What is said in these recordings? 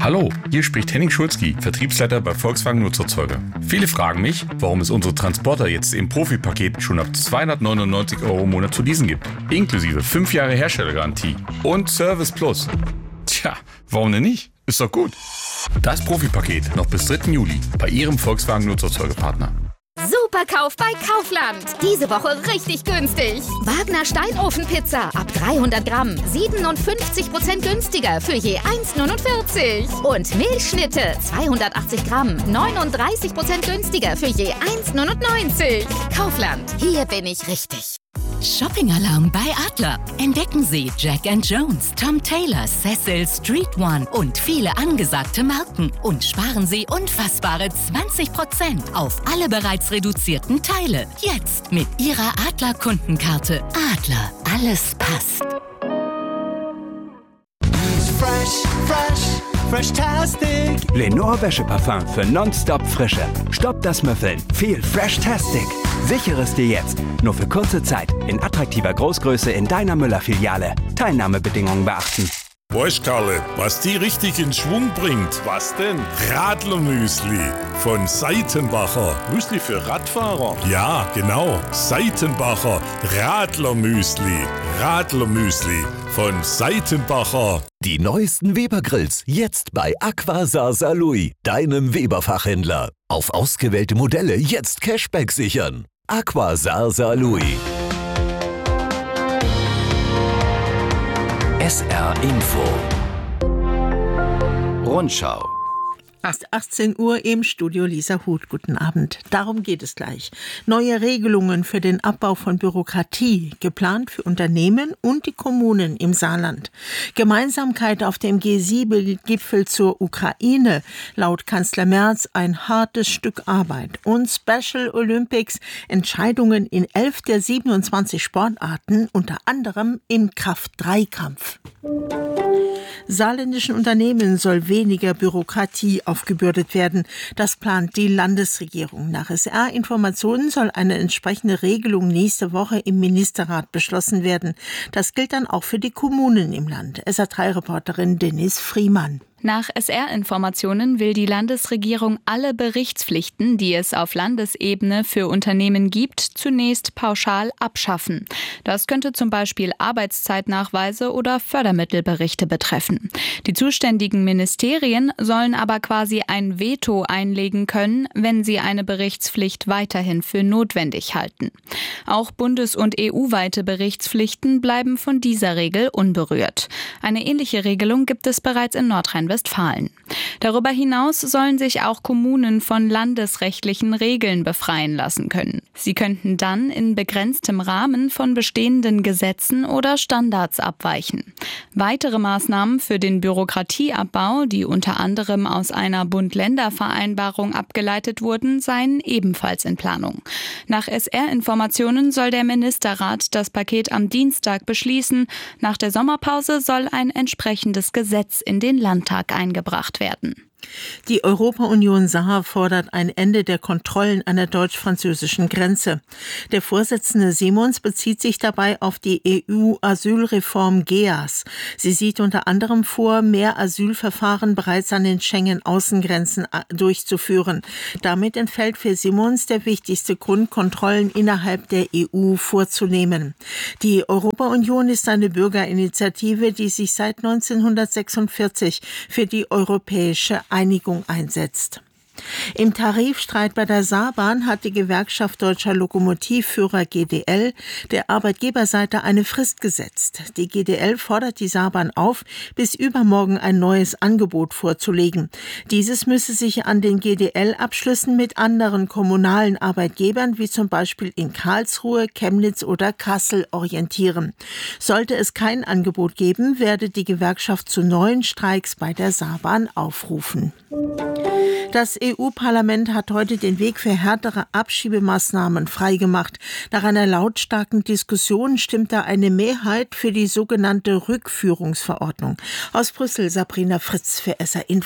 Hallo, hier spricht Henning Schulzki, Vertriebsleiter bei Volkswagen Nutzerzeuger. Viele fragen mich, warum es unsere Transporter jetzt im Profipaket schon ab 299 € im Monat zu leasen gibt. Inklusive 5 Jahre Herstellergarantie und Service Plus. Tja, warum denn nicht? Ist doch gut. Das Profipaket noch bis 3. Juli bei Ihrem Volkswagen Nutzerzeugerpartner. Superkauf bei Kaufland. Diese Woche richtig günstig. Wagner Steinofenpizza ab 300 Gramm. 57% günstiger für je 1,49. Und Milchschnitte 280 Gramm. 39% günstiger für je 1,99. Kaufland. Hier bin ich richtig. Shopping-Alarm bei Adler. Entdecken Sie Jack & Jones, Tom Taylor, Cecil, Street One und viele angesagte Marken. Und sparen Sie unfassbare 20% auf alle bereits reduzierten Teile. Jetzt mit Ihrer Adler-Kundenkarte. Adler, alles passt. Fresh-tastic. Lenore Wäscheparfum für nonstop Frische. Stopp das Müffeln. Viel Fresh-tastic. Sichere es dir jetzt. Nur für kurze Zeit. In attraktiver Großgröße in deiner Müller-Filiale. Teilnahmebedingungen beachten. Weißt, Karle, was die richtig in Schwung bringt? Was denn? Radlermüsli von Seitenbacher. Müsli für Radfahrer? Ja, genau. Seitenbacher Radlermüsli. Radlermüsli von Seitenbacher. Die neuesten Weber-Grills jetzt bei Aquasar Saarlouis, deinem Weber-Fachhändler. Auf ausgewählte Modelle jetzt Cashback sichern. Aquasar Saarlouis. SR Info. Rundschau. 18 Uhr im Studio Lisa Huth. Guten Abend. Darum geht es gleich. Neue Regelungen für den Abbau von Bürokratie, geplant für Unternehmen und die Kommunen im Saarland. Gemeinsamkeit auf dem G7-Gipfel zur Ukraine. Laut Kanzler Merz ein hartes Stück Arbeit. Und Special Olympics, Entscheidungen in 11 der 27 Sportarten, unter anderem im Kraft-3-Kampf. Saarländischen Unternehmen soll weniger Bürokratie aufgebürdet werden. Das plant die Landesregierung. Nach SR-Informationen soll eine entsprechende Regelung nächste Woche im Ministerrat beschlossen werden. Das gilt dann auch für die Kommunen im Land. SR3-Reporterin Dennis Friemann. Nach SR-Informationen will die Landesregierung alle Berichtspflichten, die es auf Landesebene für Unternehmen gibt, zunächst pauschal abschaffen. Das könnte zum Beispiel Arbeitszeitnachweise oder Fördermittelberichte betreffen. Die zuständigen Ministerien sollen aber quasi ein Veto einlegen können, wenn sie eine Berichtspflicht weiterhin für notwendig halten. Auch bundes- und EU-weite Berichtspflichten bleiben von dieser Regel unberührt. Eine ähnliche Regelung gibt es bereits in Nordrhein-Westfalen. Darüber hinaus sollen sich auch Kommunen von landesrechtlichen Regeln befreien lassen können. Sie könnten dann in begrenztem Rahmen von bestehenden Gesetzen oder Standards abweichen. Weitere Maßnahmen für den Bürokratieabbau, die unter anderem aus einer Bund-Länder-Vereinbarung abgeleitet wurden, seien ebenfalls in Planung. Nach SR-Informationen soll der Ministerrat das Paket am Dienstag beschließen. Nach der Sommerpause soll ein entsprechendes Gesetz in den Landtag eingebracht werden. Die Europa-Union Saar fordert ein Ende der Kontrollen an der deutsch-französischen Grenze. Der Vorsitzende Simons bezieht sich dabei auf die EU-Asylreform GEAS. Sie sieht unter anderem vor, mehr Asylverfahren bereits an den Schengen-Außengrenzen durchzuführen. Damit entfällt für Simons der wichtigste Grund, Kontrollen innerhalb der EU vorzunehmen. Die Europa-Union ist eine Bürgerinitiative, die sich seit 1946 für die europäische Einigung einsetzt. Im Tarifstreit bei der Saarbahn hat die Gewerkschaft Deutscher Lokomotivführer GDL der Arbeitgeberseite eine Frist gesetzt. Die GDL fordert die Saarbahn auf, bis übermorgen ein neues Angebot vorzulegen. Dieses müsse sich an den GDL-Abschlüssen mit anderen kommunalen Arbeitgebern, wie zum Beispiel in Karlsruhe, Chemnitz oder Kassel, orientieren. Sollte es kein Angebot geben, werde die Gewerkschaft zu neuen Streiks bei der Saarbahn aufrufen. Das EU-Parlament hat heute den Weg für härtere Abschiebemaßnahmen freigemacht. Nach einer lautstarken Diskussion stimmte eine Mehrheit für die sogenannte Rückführungsverordnung. Aus Brüssel Sabrina Fritz für SR Info.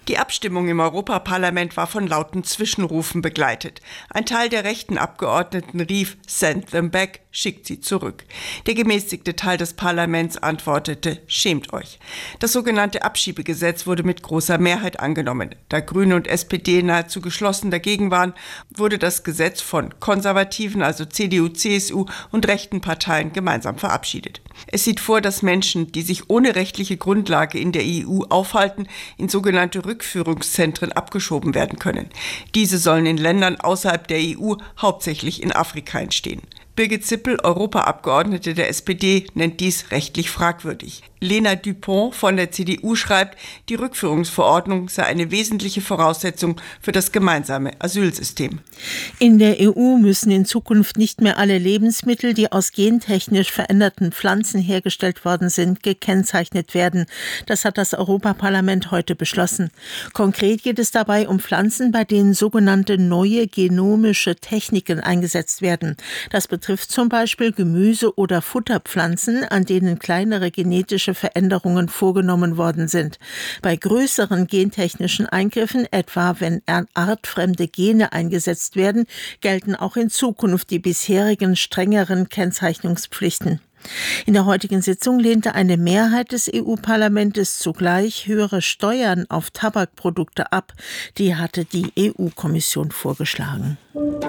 Die Abstimmung im Europaparlament war von lauten Zwischenrufen begleitet. Ein Teil der rechten Abgeordneten rief "Send them back", schickt sie zurück. Der gemäßigte Teil des Parlaments antwortete "Schämt euch". Das sogenannte Abschiebegesetz wurde mit großer Mehrheit angenommen. Da Grüne und SPD nahezu geschlossen dagegen waren, wurde das Gesetz von konservativen, also CDU, CSU und rechten Parteien gemeinsam verabschiedet. Es sieht vor, dass Menschen, die sich ohne rechtliche Grundlage in der EU aufhalten, in sogenannte Rückführungszentren abgeschoben werden können. Diese sollen in Ländern außerhalb der EU, hauptsächlich in Afrika, entstehen. Birgit Zippel, Europaabgeordnete der SPD, nennt dies rechtlich fragwürdig. Lena Dupont von der CDU schreibt, die Rückführungsverordnung sei eine wesentliche Voraussetzung für das gemeinsame Asylsystem. In der EU müssen in Zukunft nicht mehr alle Lebensmittel, die aus gentechnisch veränderten Pflanzen hergestellt worden sind, gekennzeichnet werden. Das hat das Europaparlament heute beschlossen. Konkret geht es dabei um Pflanzen, bei denen sogenannte neue genomische Techniken eingesetzt werden. Das betrifft zum Beispiel Gemüse- oder Futterpflanzen, an denen kleinere genetische Veränderungen vorgenommen worden sind. Bei größeren gentechnischen Eingriffen, etwa wenn artfremde Gene eingesetzt werden, gelten auch in Zukunft die bisherigen strengeren Kennzeichnungspflichten. In der heutigen Sitzung lehnte eine Mehrheit des EU-Parlaments zugleich höhere Steuern auf Tabakprodukte ab. Die hatte die EU-Kommission vorgeschlagen.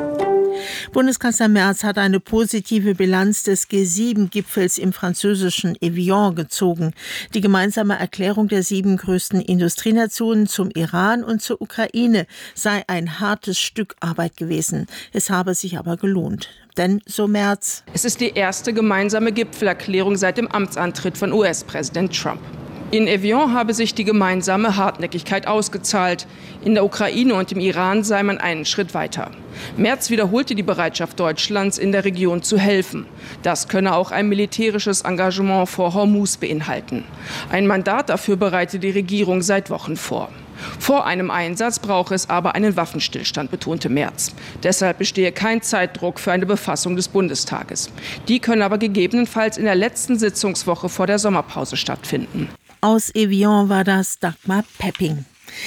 Bundeskanzler Merz hat eine positive Bilanz des G7-Gipfels im französischen Evian gezogen. Die gemeinsame Erklärung der 7 größten Industrienationen zum Iran und zur Ukraine sei ein hartes Stück Arbeit gewesen. Es habe sich aber gelohnt. Denn, so Merz: Es ist die erste gemeinsame Gipfelerklärung seit dem Amtsantritt von US-Präsident Trump. In Evian habe sich die gemeinsame Hartnäckigkeit ausgezahlt. In der Ukraine und im Iran sei man einen Schritt weiter. Merz wiederholte die Bereitschaft Deutschlands, in der Region zu helfen. Das könne auch ein militärisches Engagement vor Hormuz beinhalten. Ein Mandat dafür bereite die Regierung seit Wochen vor. Vor einem Einsatz brauche es aber einen Waffenstillstand, betonte Merz. Deshalb bestehe kein Zeitdruck für eine Befassung des Bundestages. Die könne aber gegebenenfalls in der letzten Sitzungswoche vor der Sommerpause stattfinden. Aus Evian war das Dagmar Pepping.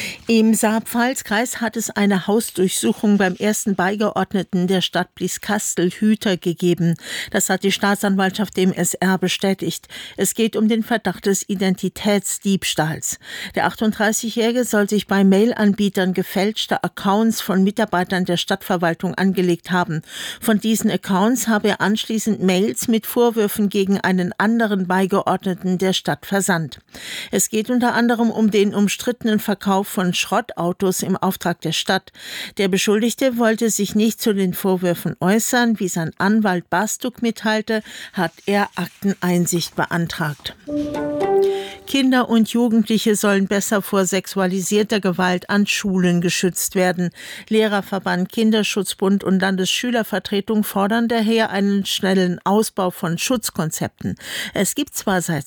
Im Saar-Pfalz-Kreis hat es eine Hausdurchsuchung beim ersten Beigeordneten der Stadt Blieskastel-Hüter gegeben. Das hat die Staatsanwaltschaft dem SR bestätigt. Es geht um den Verdacht des Identitätsdiebstahls. Der 38-Jährige soll sich bei Mail-Anbietern gefälschte Accounts von Mitarbeitern der Stadtverwaltung angelegt haben. Von diesen Accounts habe er anschließend Mails mit Vorwürfen gegen einen anderen Beigeordneten der Stadt versandt. Es geht unter anderem um den umstrittenen Verkauf von Schrottautos im Auftrag der Stadt. Der Beschuldigte wollte sich nicht zu den Vorwürfen äußern. Wie sein Anwalt Bastuk mitteilte, hat er Akteneinsicht beantragt. Kinder und Jugendliche sollen besser vor sexualisierter Gewalt an Schulen geschützt werden. Lehrerverband, Kinderschutzbund und Landesschülervertretung fordern daher einen schnellen Ausbau von Schutzkonzepten. Es gibt zwar seit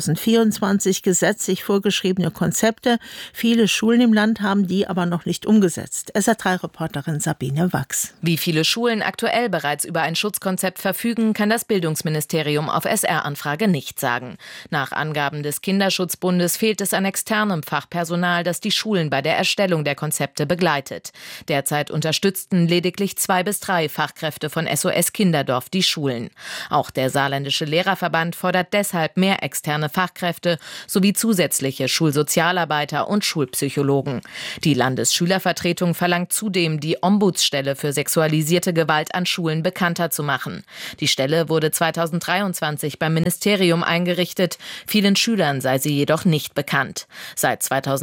2024 gesetzlich vorgeschriebene Konzepte, viele Schulen im Land haben die aber noch nicht umgesetzt. SR3-Reporterin Sabine Wachs. Wie viele Schulen aktuell bereits über ein Schutzkonzept verfügen, kann das Bildungsministerium auf SR-Anfrage nicht sagen. Nach Angaben des Kinderschutzbundes fehlt es an externem Fachpersonal, das die Schulen bei der Erstellung der Konzepte begleitet. Derzeit unterstützten lediglich 2 bis 3 Fachkräfte von SOS Kinderdorf die Schulen. Auch der Saarländische Lehrerverband fordert deshalb mehr externe Fachkräfte sowie zusätzliche Schulsozialarbeiter und Schulpsychologen. Die Landesschülervertretung verlangt zudem, die Ombudsstelle für sexualisierte Gewalt an Schulen bekannter zu machen. Die Stelle wurde 2023 beim Ministerium eingerichtet. Vielen Schülern sei sie jedoch nicht bekannt. Seit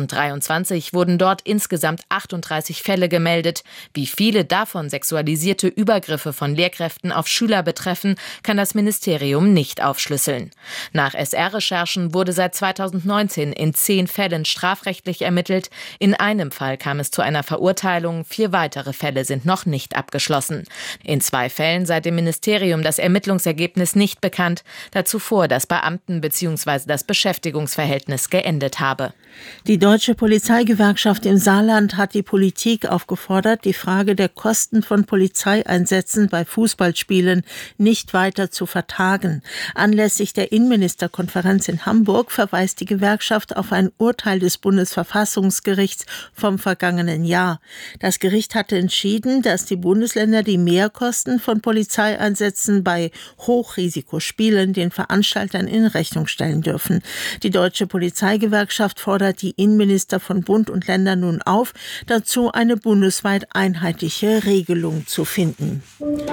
2023 wurden dort insgesamt 38 Fälle gemeldet. Wie viele davon sexualisierte Übergriffe von Lehrkräften auf Schüler betreffen, kann das Ministerium nicht aufschlüsseln. Nach SR-Recherchen wurde seit 2019 in 10 Fällen strafrechtlich ermittelt. In einem Fall kam es zu einer Verurteilung. 4 weitere Fälle sind noch nicht abgeschlossen. In 2 Fällen sei dem Ministerium das Ermittlungsergebnis nicht bekannt. Dazu vor, dass Beamten bzw. das Beschäftigungsverband Beschäftigungsverhältnis geendet habe. Die Deutsche Polizeigewerkschaft im Saarland hat die Politik aufgefordert, die Frage der Kosten von Polizeieinsätzen bei Fußballspielen nicht weiter zu vertagen. Anlässlich der Innenministerkonferenz in Hamburg verweist die Gewerkschaft auf ein Urteil des Bundesverfassungsgerichts vom vergangenen Jahr. Das Gericht hatte entschieden, dass die Bundesländer die Mehrkosten von Polizeieinsätzen bei Hochrisikospielen den Veranstaltern in Rechnung stellen dürfen. Die Deutsche Polizeigewerkschaft fordert die Innenminister von Bund und Ländern nun auf, dazu eine bundesweit einheitliche Regelung zu finden.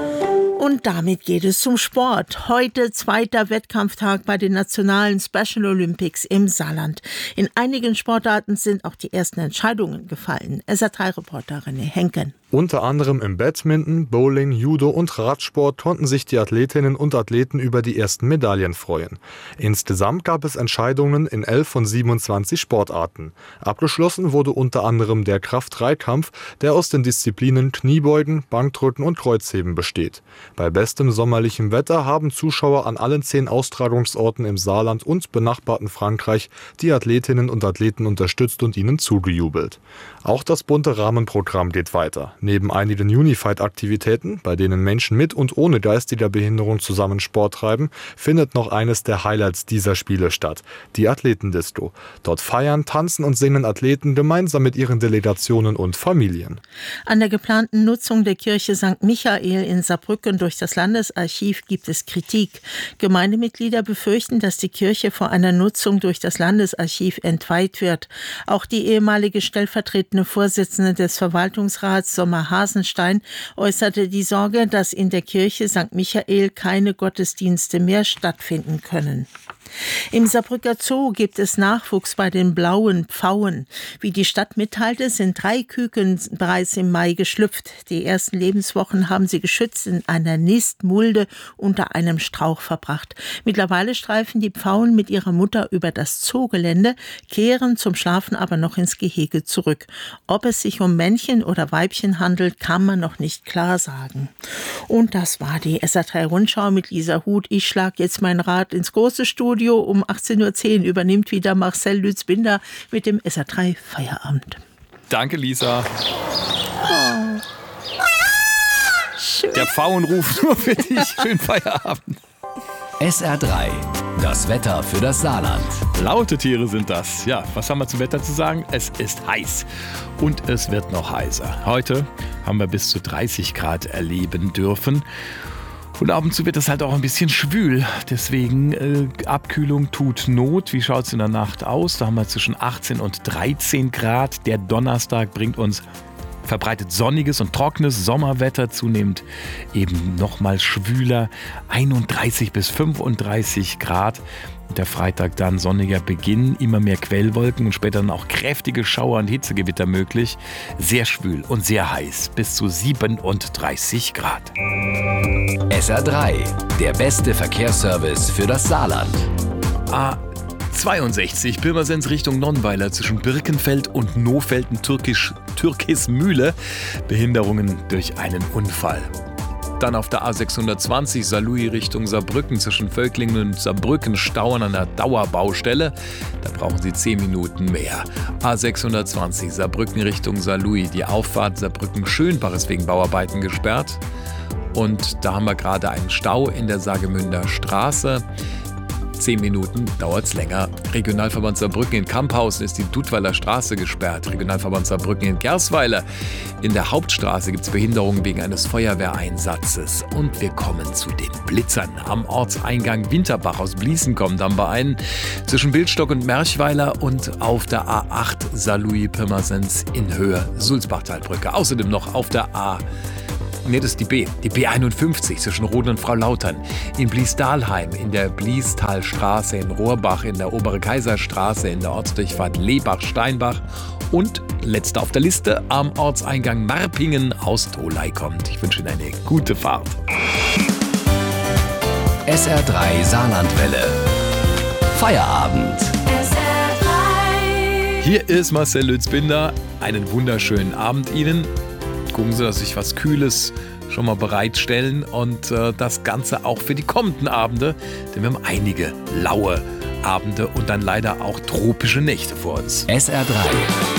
Und damit geht es zum Sport. Heute zweiter Wettkampftag bei den nationalen Special Olympics im Saarland. In einigen Sportarten sind auch die ersten Entscheidungen gefallen. SR3-Reporter René Henken. Unter anderem im Badminton, Bowling, Judo und Radsport konnten sich die Athletinnen und Athleten über die ersten Medaillen freuen. Insgesamt gab es Entscheidungen in 11 von 27 Sportarten. Abgeschlossen wurde unter anderem der Kraft-3-Kampf, der aus den Disziplinen Kniebeugen, Bankdrücken und Kreuzheben besteht. Bei bestem sommerlichem Wetter haben Zuschauer an allen 10 Austragungsorten im Saarland und benachbarten Frankreich die Athletinnen und Athleten unterstützt und ihnen zugejubelt. Auch das bunte Rahmenprogramm geht weiter. Neben einigen Unified-Aktivitäten, bei denen Menschen mit und ohne geistiger Behinderung zusammen Sport treiben, findet noch eines der Highlights dieser Spiele statt, die Athletendisco. Dort feiern, tanzen und singen Athleten gemeinsam mit ihren Delegationen und Familien. An der geplanten Nutzung der Kirche St. Michael in Saarbrücken durch das Landesarchiv gibt es Kritik. Gemeindemitglieder befürchten, dass die Kirche vor einer Nutzung durch das Landesarchiv entweiht wird. Auch die ehemalige stellvertretende Vorsitzende des Verwaltungsrats Sommer Hasenstein äußerte die Sorge, dass in der Kirche St. Michael keine Gottesdienste mehr stattfinden können. Im Saarbrücker Zoo gibt es Nachwuchs bei den blauen Pfauen. Wie die Stadt mitteilte, sind 3 Küken bereits im Mai geschlüpft. Die ersten Lebenswochen haben sie geschützt in einer Nistmulde unter einem Strauch verbracht. Mittlerweile streifen die Pfauen mit ihrer Mutter über das Zoogelände, kehren zum Schlafen aber noch ins Gehege zurück. Ob es sich um Männchen oder Weibchen handelt, kann man noch nicht klar sagen. Und das war die SR3-Rundschau mit Lisa Huth. Ich schlage jetzt mein Rad ins große Studio. Um 18.10 Uhr übernimmt wieder Marcel Lützbinder mit dem SR3 Feierabend. Danke, Lisa. Oh. Der Pfauenruf nur für dich. Schönen Feierabend. SR3, das Wetter für das Saarland. Laute Tiere sind das. Ja, was haben wir zum Wetter zu sagen? Es ist heiß und es wird noch heißer. Heute haben wir bis zu 30 Grad erleben dürfen. Und ab und zu wird es halt auch ein bisschen schwül, deswegen Abkühlung tut Not. Wie schaut es in der Nacht aus? Da haben wir zwischen 18 und 13 Grad. Der Donnerstag bringt uns verbreitet sonniges und trockenes Sommerwetter, zunehmend eben nochmal schwüler, 31 bis 35 Grad. Der Freitag dann sonniger Beginn, immer mehr Quellwolken und später dann auch kräftige Schauer und Hitzegewitter möglich. Sehr schwül und sehr heiß, bis zu 37 Grad. SR3, der beste Verkehrsservice für das Saarland. A62 Pirmasens Richtung Nonnweiler zwischen Birkenfeld und Nofelden-Türkismühle. Behinderungen durch einen Unfall. Dann auf der A620 Saarlouis Richtung Saarbrücken zwischen Völklingen und Saarbrücken Stauen an der Dauerbaustelle. Da brauchen Sie 10 Minuten mehr. A620 Saarbrücken Richtung Saarlouis. Die Auffahrt Saarbrücken-Schönbach ist wegen Bauarbeiten gesperrt. Und da haben wir gerade einen Stau in der Saargemünder Straße. 10 Minuten dauert es länger. Regionalverband Saarbrücken in Kamphausen ist die Dudweiler Straße gesperrt. Regionalverband Saarbrücken in Gersweiler. In der Hauptstraße gibt es Behinderungen wegen eines Feuerwehreinsatzes. Und wir kommen zu den Blitzern. Am Ortseingang Winterbach aus Bliesen kommt dann bei einen zwischen Bildstock und Merchweiler und auf der A8 Saarlouis-Pirmasens in Höhe Sulzbachtalbrücke. Außerdem noch auf der das ist die B51 zwischen Roden und Frau Lautern, in Bliesdahlheim, in der Bliestalstraße, in Rohrbach, in der Obere Kaiserstraße, in der Ortsdurchfahrt Lebach-Steinbach und letzter auf der Liste am Ortseingang Marpingen aus Tholey kommt. Ich wünsche Ihnen eine gute Fahrt. SR3 Saarlandwelle. Feierabend. SR3. Hier ist Marcel Lützbinder. Einen wunderschönen Abend Ihnen. Gucken Sie, dass Sie sich was Kühles schon mal bereitstellen und das Ganze auch für die kommenden Abende, denn wir haben einige laue Abende und dann leider auch tropische Nächte vor uns. SR3